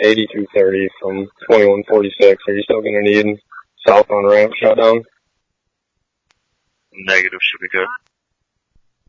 8230 from 2146. Are you still going to need south on ramp shutdown? Negative, should be good.